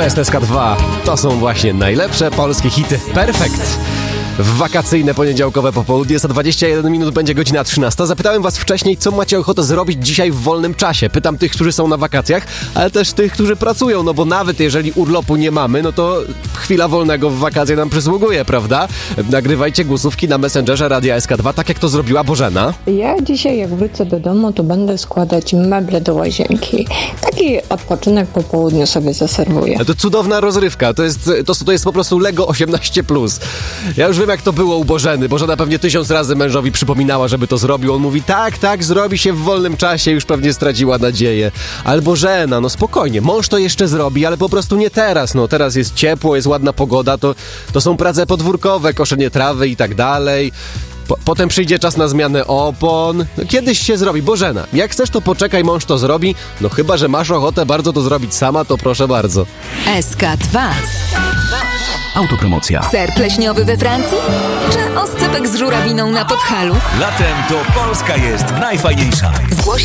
To jest SK2. To są właśnie najlepsze polskie hity. Perfekt. W wakacyjne poniedziałkowe popołudnie za 21 minut będzie godzina 13. Zapytałem was wcześniej, co macie ochotę zrobić dzisiaj w wolnym czasie. Pytam tych, którzy są na wakacjach, ale też tych, którzy pracują, no bo nawet jeżeli urlopu nie mamy, no to chwila wolnego w wakacje nam przysługuje, prawda? Nagrywajcie głosówki na Messengerze Radia SK2, tak jak to zrobiła Bożena. Ja dzisiaj jak wrócę do domu, to będę składać meble do łazienki. Taki odpoczynek po południu sobie zaserwuję. To cudowna rozrywka, to jest po prostu Lego 18+. Ja już wiem, jak to było u Bożeny. Bożena pewnie 1000 razy mężowi przypominała, żeby to zrobił. On mówi, tak, zrobi się w wolnym czasie, już pewnie straciła nadzieję. Ale Bożena, no spokojnie, mąż to jeszcze zrobi, ale po prostu nie teraz. No teraz jest ciepło, jest ładna pogoda, to są prace podwórkowe, koszenie trawy i tak dalej. Potem przyjdzie czas na zmianę opon. No, kiedyś się zrobi. Bożena, jak chcesz, to poczekaj, mąż to zrobi. No chyba, że masz ochotę bardzo to zrobić sama, to proszę bardzo. SK2. Autopromocja. Ser pleśniowy we Francji? Czy oscypek z żurawiną na Podhalu? Latem to Polska jest najfajniejsza.